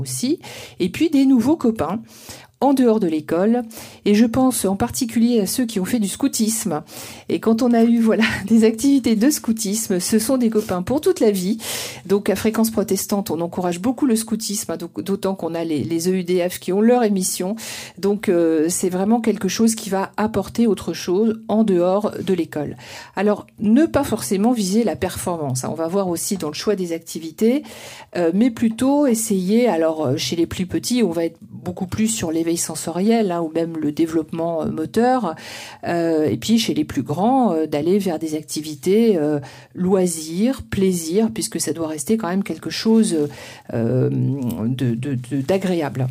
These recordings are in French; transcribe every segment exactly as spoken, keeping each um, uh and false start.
aussi, et puis des nouveaux copains en dehors de l'école, et je pense en particulier à ceux qui ont fait du scoutisme. Et quand on a eu voilà des activités de scoutisme, ce sont des copains pour toute la vie. Donc à Fréquence Protestante, on encourage beaucoup le scoutisme, donc, d'autant qu'on a les, les E U D F qui ont leur émission. Donc euh, c'est vraiment quelque chose qui va apporter autre chose en dehors de l'école. Alors ne pas forcément viser la performance, hein. On va voir aussi dans le choix des activités, euh, mais plutôt essayer, alors chez les plus petits, on va être beaucoup plus sur l'éveil sensoriel, hein, ou même le développement moteur, euh, et puis chez les plus grands, euh, d'aller vers des activités euh, loisirs, plaisir, puisque ça doit rester quand même quelque chose euh, de, de, de, d'agréable.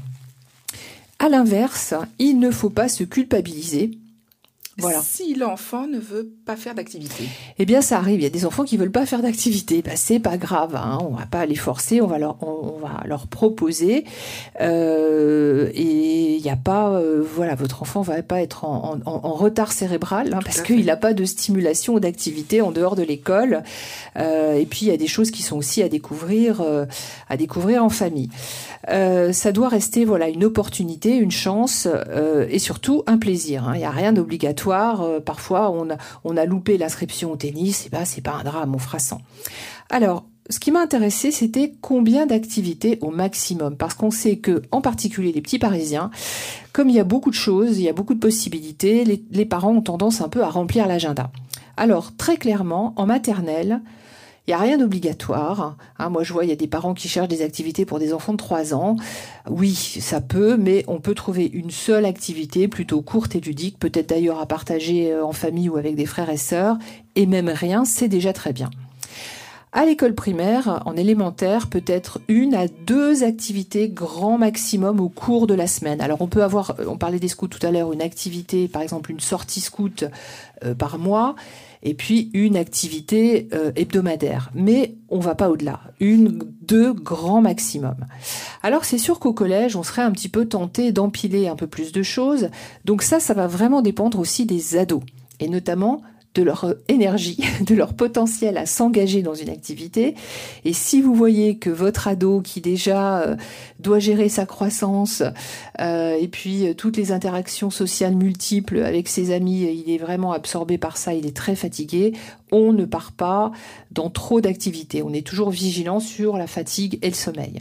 À l'inverse, il ne faut pas se culpabiliser. Voilà. Si l'enfant ne veut pas faire d'activité. Eh bien, ça arrive. Il y a des enfants qui veulent pas faire d'activité. Ben, c'est pas grave, hein. On va pas les forcer. On va leur, on, on va leur proposer. Euh, et il y a pas, euh, voilà, votre enfant va pas être en, en, en retard cérébral, hein, parce qu'il n'a pas de stimulation ou d'activité en dehors de l'école. Euh, et puis, il y a des choses qui sont aussi à découvrir, euh, à découvrir en famille. Euh, ça doit rester, voilà, une opportunité, une chance, euh, et surtout un plaisir, hein. Il y a rien d'obligatoire. Euh, parfois, on a, on a loupé l'inscription au tennis, et ben, c'est pas un drame, on fera sans. Alors, ce qui m'a intéressé, c'était combien d'activités au maximum, parce qu'on sait que, en particulier les petits Parisiens, comme il y a beaucoup de choses, il y a beaucoup de possibilités, les, les parents ont tendance un peu à remplir l'agenda. Alors, très clairement, en maternelle, il n'y a rien d'obligatoire. Hein, moi, je vois, il y a des parents qui cherchent des activités pour des enfants de trois ans. Oui, ça peut, mais on peut trouver une seule activité plutôt courte et ludique, peut-être d'ailleurs à partager en famille ou avec des frères et sœurs, et même rien, c'est déjà très bien. À l'école primaire, en élémentaire, peut-être une à deux activités grand maximum au cours de la semaine. Alors on peut avoir, on parlait des scouts tout à l'heure, une activité, par exemple une sortie scout euh, par mois, et puis une activité euh, hebdomadaire. Mais on va pas au-delà. Une, deux grand maximum. Alors c'est sûr qu'au collège, on serait un petit peu tenté d'empiler un peu plus de choses. Donc ça, ça va vraiment dépendre aussi des ados. Et notamment de leur énergie, de leur potentiel à s'engager dans une activité. Et si vous voyez que votre ado qui déjà euh, doit gérer sa croissance euh, et puis euh, toutes les interactions sociales multiples avec ses amis, il est vraiment absorbé par ça, il est très fatigué, on ne part pas dans trop d'activités. On est toujours vigilant sur la fatigue et le sommeil.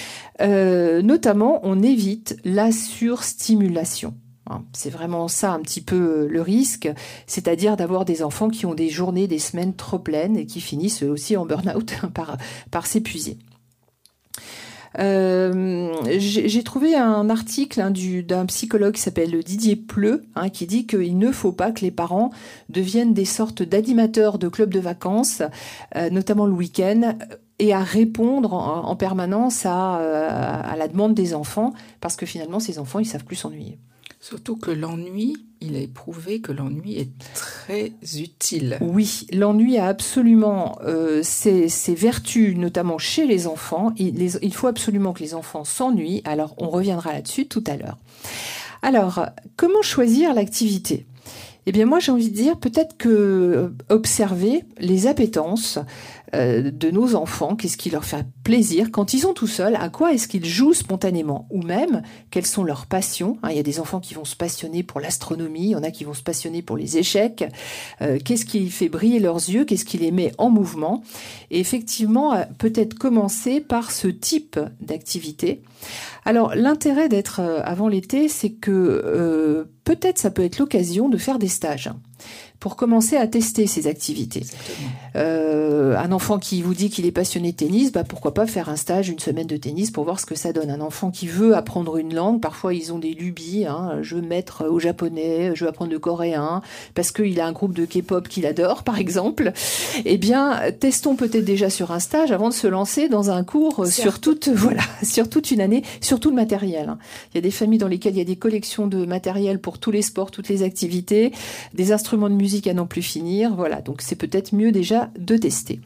Euh, notamment, on évite la surstimulation. C'est vraiment ça un petit peu le risque, c'est-à-dire d'avoir des enfants qui ont des journées, des semaines trop pleines et qui finissent aussi en burn-out par, par s'épuiser. Euh, j'ai, j'ai trouvé un article hein, du, d'un psychologue qui s'appelle Didier Pleu, hein, qui dit qu'il ne faut pas que les parents deviennent des sortes d'animateurs de clubs de vacances, euh, notamment le week-end, et à répondre en, en permanence à, à la demande des enfants, parce que finalement, ces enfants, ils savent plus s'ennuyer. Surtout que l'ennui, il est prouvé que l'ennui est très utile. Oui, l'ennui a absolument euh, ses, ses vertus, notamment chez les enfants. Il, les, il faut absolument que les enfants s'ennuient. Alors, on reviendra là-dessus tout à l'heure. Alors, comment choisir l'activité ? Eh bien, moi, j'ai envie de dire peut-être que euh, observer les appétences euh, de nos enfants, qu'est-ce qui leur fait plaisir quand ils sont tout seuls, à quoi est-ce qu'ils jouent spontanément, ou même quelles sont leurs passions. Hein, il y a des enfants qui vont se passionner pour l'astronomie, il y en a qui vont se passionner pour les échecs. Euh, qu'est-ce qui fait briller leurs yeux, qu'est-ce qui les met en mouvement. Et effectivement, euh, peut-être commencer par ce type d'activité. Alors, l'intérêt d'être euh, avant l'été, c'est que euh, peut-être ça peut être l'occasion de faire des stages pour commencer à tester ces activités. Euh, un enfant qui vous dit qu'il est passionné de tennis, bah pourquoi pas faire un stage, une semaine de tennis pour voir ce que ça donne. Un enfant qui veut apprendre une langue, parfois ils ont des lubies, hein, je veux me mettre au japonais, je veux apprendre le coréen, parce qu'il a un groupe de K-pop qu'il adore, par exemple. Eh bien, testons peut-être déjà sur un stage avant de se lancer dans un cours Certes. sur toute, voilà, sur toute une année, sur tout le matériel. Hein. Il y a des familles dans lesquelles il y a des collections de matériel pour tous les sports, toutes les activités, des instruments de musique à n'en plus finir, voilà, donc c'est peut-être mieux déjà de tester.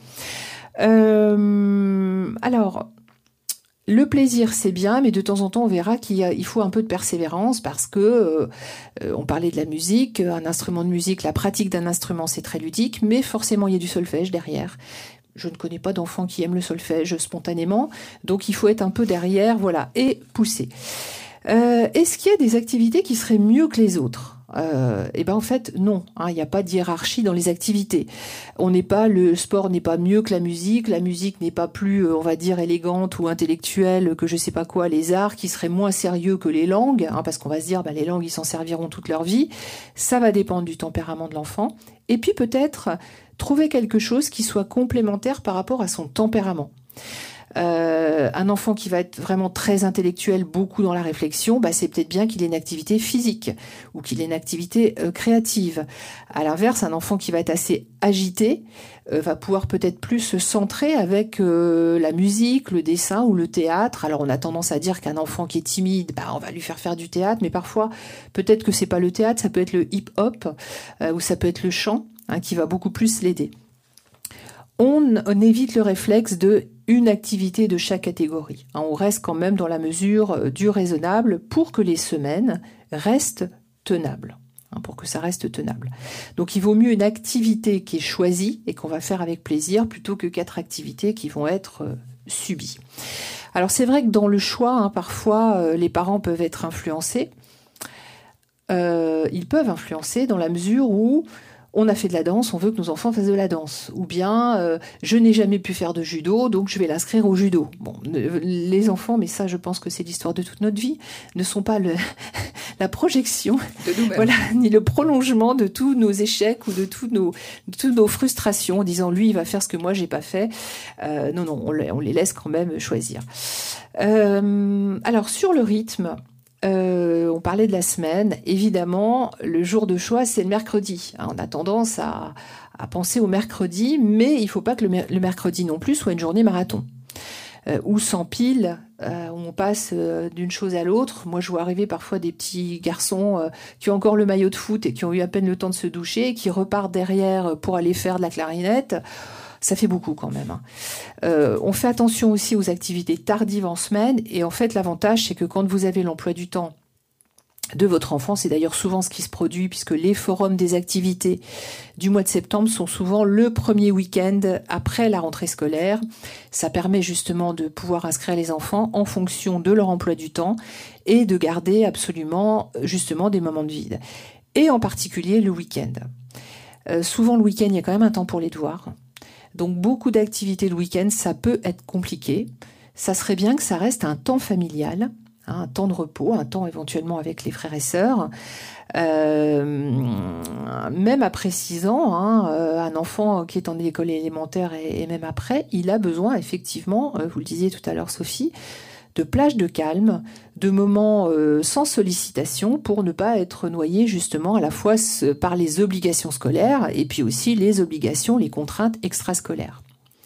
Euh, alors, le plaisir c'est bien, mais de temps en temps on verra qu'il y a, il faut un peu de persévérance parce que euh, on parlait de la musique, un instrument de musique, la pratique d'un instrument c'est très ludique, mais forcément il y a du solfège derrière. Je ne connais pas d'enfants qui aiment le solfège spontanément, donc il faut être un peu derrière, voilà, et pousser. Euh, est-ce qu'il y a des activités qui seraient mieux que les autres ? Euh, et ben en fait non, hein, il n'y a pas de hiérarchie dans les activités. On n'est pas, le sport n'est pas mieux que la musique, la musique n'est pas plus, euh, on va dire, élégante ou intellectuelle que je sais pas quoi, les arts qui seraient moins sérieux que les langues, hein, parce qu'on va se dire bah, les langues ils s'en serviront toute leur vie. Ça va dépendre du tempérament de l'enfant. Et puis peut-être trouver quelque chose qui soit complémentaire par rapport à son tempérament. Euh, un enfant qui va être vraiment très intellectuel, beaucoup dans la réflexion, bah c'est peut-être bien qu'il ait une activité physique ou qu'il ait une activité euh, créative. À l'inverse, un enfant qui va être assez agité euh, va pouvoir peut-être plus se centrer avec euh, la musique, le dessin ou le théâtre. Alors on a tendance à dire qu'un enfant qui est timide, bah on va lui faire faire du théâtre, mais parfois peut-être que c'est pas le théâtre, ça peut être le hip-hop euh, ou ça peut être le chant, hein, qui va beaucoup plus l'aider. On, on évite le réflexe de une activité de chaque catégorie. On reste quand même dans la mesure du raisonnable pour que les semaines restent tenables. Pour que ça reste tenable. Donc il vaut mieux une activité qui est choisie et qu'on va faire avec plaisir plutôt que quatre activités qui vont être subies. Alors c'est vrai que dans le choix, hein, parfois les parents peuvent être influencés. Euh, ils peuvent influencer dans la mesure où on a fait de la danse, on veut que nos enfants fassent de la danse. Ou bien, euh, je n'ai jamais pu faire de judo, donc je vais l'inscrire au judo. Bon, les enfants, mais ça, je pense que c'est l'histoire de toute notre vie, ne sont pas le, la projection, de nous-mêmes. Voilà, ni le prolongement de tous nos échecs ou de, tous nos, de toutes nos frustrations, en disant lui, il va faire ce que moi, j'ai pas fait. Euh, non, non, on les, on les laisse quand même choisir. Euh, alors, sur le rythme, Euh, on parlait de la semaine. Évidemment, le jour de choix, c'est le mercredi. On a tendance à, à penser au mercredi, mais il ne faut pas que le, mer- le mercredi non plus soit une journée marathon. Euh, où s'empile, euh, où on passe euh, d'une chose à l'autre. Moi, je vois arriver parfois des petits garçons euh, qui ont encore le maillot de foot et qui ont eu à peine le temps de se doucher et qui repartent derrière pour aller faire de la clarinette. Ça fait beaucoup quand même. Euh, on fait attention aussi aux activités tardives en semaine. Et en fait, l'avantage, c'est que quand vous avez l'emploi du temps de votre enfant, c'est d'ailleurs souvent ce qui se produit, puisque les forums des activités du mois de septembre sont souvent le premier week-end après la rentrée scolaire. Ça permet justement de pouvoir inscrire les enfants en fonction de leur emploi du temps et de garder absolument justement des moments de vide. Et en particulier le week-end. Euh, souvent le week-end, il y a quand même un temps pour les devoirs. Donc beaucoup d'activités le week-end, ça peut être compliqué. Ça serait bien que ça reste un temps familial, hein, un temps de repos, un temps éventuellement avec les frères et sœurs. Euh, même après six ans, hein, euh, un enfant qui est en école élémentaire et, et même après, il a besoin effectivement, euh, vous le disiez tout à l'heure Sophie, de plages de calme, de moments euh, sans sollicitation pour ne pas être noyé justement à la fois par les obligations scolaires et puis aussi les obligations, les contraintes extrascolaires.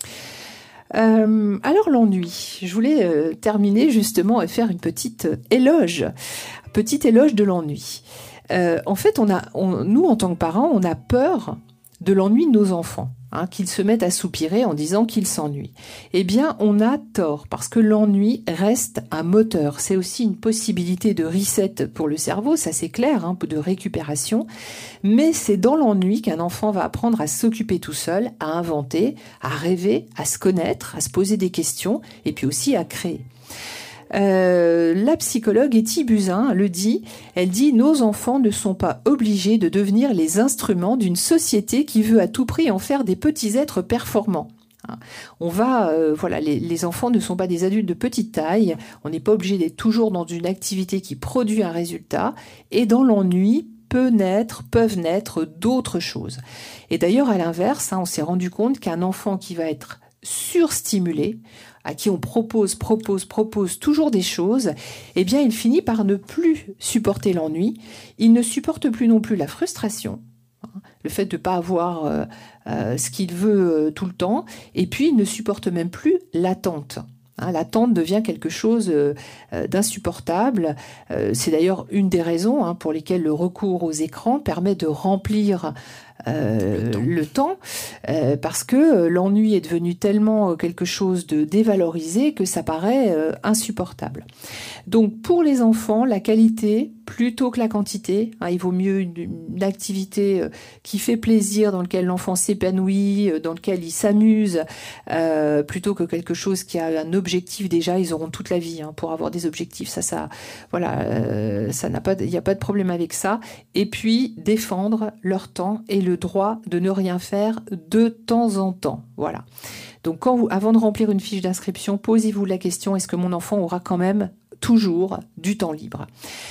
Euh, alors l'ennui, je voulais euh, terminer justement et faire une petite éloge, petit éloge de l'ennui. Euh, en fait, on a, on, nous en tant que parents, on a peur de l'ennui de nos enfants. Hein, qu'ils se mettent à soupirer en disant qu'ils s'ennuient. Eh bien, on a tort, parce que l'ennui reste un moteur. C'est aussi une possibilité de reset pour le cerveau, ça c'est clair, hein, de récupération. Mais c'est dans l'ennui qu'un enfant va apprendre à s'occuper tout seul, à inventer, à rêver, à se connaître, à se poser des questions, et puis aussi à créer. Euh, la psychologue Etty Buzyn le dit, elle dit « Nos enfants ne sont pas obligés de devenir les instruments d'une société qui veut à tout prix en faire des petits êtres performants. » On va, euh, voilà, les, les enfants ne sont pas des adultes de petite taille, on n'est pas obligé d'être toujours dans une activité qui produit un résultat, et dans l'ennui peut naître, peuvent naître d'autres choses. Et d'ailleurs, à l'inverse, hein, on s'est rendu compte qu'un enfant qui va être surstimulé, à qui on propose, propose, propose toujours des choses, eh bien, il finit par ne plus supporter l'ennui. Il ne supporte plus non plus la frustration, hein, le fait de ne pas avoir euh, euh, ce qu'il veut euh, tout le temps, et puis il ne supporte même plus l'attente. Hein, l'attente devient quelque chose euh, d'insupportable. Euh, c'est d'ailleurs une des raisons hein, pour lesquelles le recours aux écrans permet de remplir euh, le temps, le temps euh, parce que l'ennui est devenu tellement quelque chose de dévalorisé que ça paraît euh, insupportable. Donc pour les enfants, la qualité plutôt que la quantité. Hein, il vaut mieux une, une activité euh, qui fait plaisir, dans laquelle l'enfant s'épanouit, euh, dans laquelle il s'amuse, euh, plutôt que quelque chose qui a un objectif. Déjà, ils auront toute la vie hein, pour avoir des objectifs. Ça, ça, voilà, euh, ça n'a pas, il n'y a pas de problème avec ça. Et puis défendre leur temps et le droit de ne rien faire de temps en temps. Voilà. Donc, quand vous, avant de remplir une fiche d'inscription, posez-vous la question, est-ce que mon enfant aura quand même toujours du temps libre ?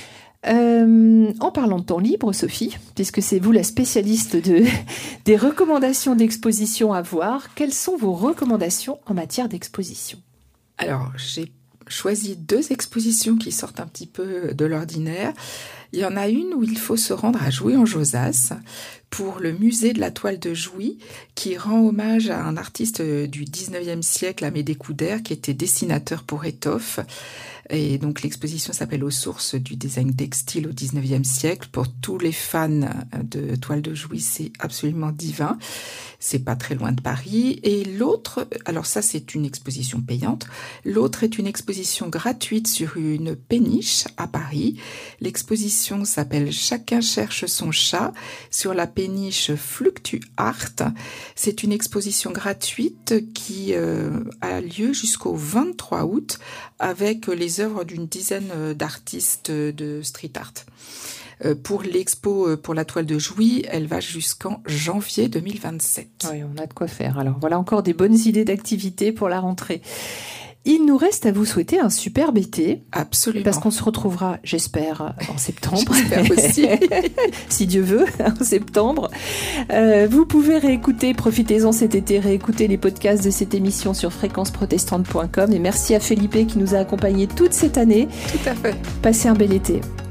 Euh, en parlant de temps libre, Sophie, puisque c'est vous la spécialiste de, des recommandations d'exposition à voir, quelles sont vos recommandations en matière d'exposition ? Alors, j'ai choisi deux expositions qui sortent un petit peu de l'ordinaire. Il y en a une où il faut se rendre à Jouy-en-Josas pour le musée de la toile de Jouy, qui rend hommage à un artiste du dix-neuvième siècle, Amédée Couder, qui était dessinateur pour étoffe. Et donc l'exposition s'appelle Aux sources du design textile au dix-neuvième siècle. Pour tous les fans de toile de Jouy, c'est absolument divin. C'est pas très loin de Paris. Et l'autre, alors ça c'est une exposition payante. L'autre est une exposition gratuite sur une péniche à Paris. L'exposition s'appelle Chacun cherche son chat sur la péniche Fluctuart. C'est une exposition gratuite qui euh, a lieu jusqu'au vingt-trois août avec les œuvres d'une dizaine d'artistes de street art. Pour l'expo pour la toile de Jouy, elle va jusqu'en janvier deux mille vingt-sept. Oui, on a de quoi faire. Alors voilà encore des bonnes idées d'activités pour la rentrée. Il nous reste à vous souhaiter un superbe été. Absolument. Parce qu'on se retrouvera, j'espère, en septembre. J'espère aussi. Si Dieu veut, en septembre. Euh, vous pouvez réécouter, profitez-en cet été, réécouter les podcasts de cette émission sur fréquence protestante point com. Et merci à Felipe qui nous a accompagnés toute cette année. Tout à fait. Passez un bel été.